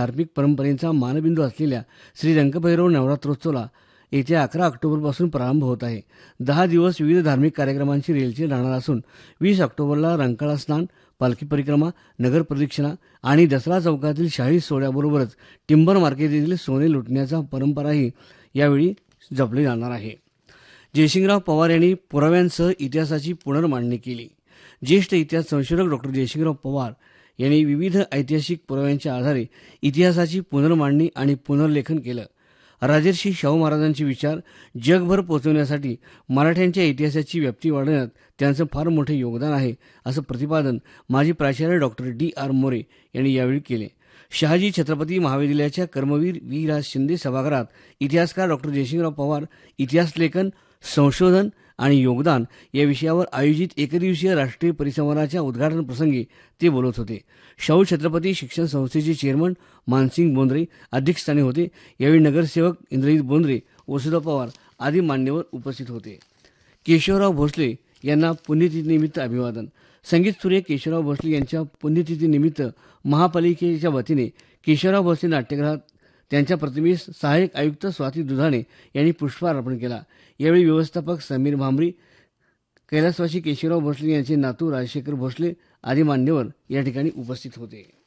धार्मिक परंपरेचा मानबिंदू असलेल्या श्री रंगभैरव नवरात्रोत्सवाला येत्या 11 ऑक्टोबरपासून प्रारंभ होत आहे. 10 दिवस विविध धार्मिक कार्यक्रमांची रेलचेल राहणार असून 20 ऑक्टोबरला रंकाळा स्नान, पालखी परिक्रमा, नगर प्रदक्षिणा आणि दसरा चौकातील शाही सोहळ्याबरोबरच टिंबर मार्केट सोने लुटण्याचा परंपराही यावेळी जपली जाणार आहे. जयसिंगराव पवार यांनी पुराव्यांसह इतिहासाची पुनर्मांडणी केली. ज्येष्ठ इतिहास संशोधक डॉ. जयसिंगराव पवार यांनी विविध ऐतिहासिक पुराव्यांच्या आधारे इतिहासाची पुनर्मांडणी आणि पुनर्लेखन केलं. राजर्षी शाहू महाराजांचे विचार जगभर पोहोचवण्यासाठी मराठ्यांच्या इतिहासाची व्याप्ती वाढवण्यात त्यांचं फार मोठे योगदान आहे, असं प्रतिपादन माजी प्राचार्य डॉ. D.R. मोरे यांनी यावेळी केले. शहाजी छत्रपती महाविद्यालयाच्या कर्मवीर वी. शिंदे सभागृहात इतिहासकार डॉ. जयसिंगराव पवार इतिहास लेखन, संशोधन आणि योगदान या विषयावर आयोजित एकदिवसीय राष्ट्रीय परिसंवादाच्या उद्घाटन प्रसंगी ते बोलत होते. शाहू छत्रपती शिक्षण संस्थेचे चेअरमन मानसिंग बोंद्रे अध्यक्षस्थानी होते. यावेळी नगरसेवक इंद्रजित बोंद्रे, वसुधा पवार आदी मान्यवर उपस्थित होते. केशवराव भोसले यांना पुण्यतिथीनिमित्त अभिवादन. संगीतसूर्य केशवराव भोसले यांच्या पुण्यतिथीनिमित्त महापालिकेच्या वतीने केशवराव भोसले नाट्यगृहात त्यांच्या प्रतिमेस सहाय्यक आयुक्त स्वाती दुधाणे यांनी पुष्पहार अर्पण केला. यावेळी व्यवस्थापक समीर भांबरी, कैलासवासी केशवराव भोसले यांचे नातू राजशेखर भोसले आदी मान्यवर या ठिकाणी उपस्थित होते.